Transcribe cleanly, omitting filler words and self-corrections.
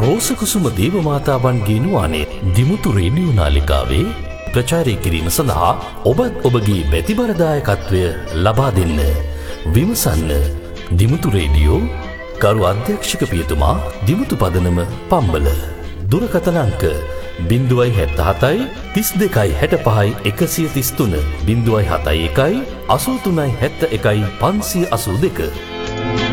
රෝසකුසුම දේවමාතාවන්ගේ නුවානේ Dimuthu radio නාලිකාවේ ප්‍රචාරය කිරීම සඳහා ඔබත් ඔබගේ බැතිබලදායකත්වය ලබා දෙන්න. විමසන්න දිමුතු රේඩියෝ කරු අධ්‍යක්ෂක පියතුමා දිමුතු පදනම පම්බල. දුරකථන අංක 077 32 65 133 071 83 71 582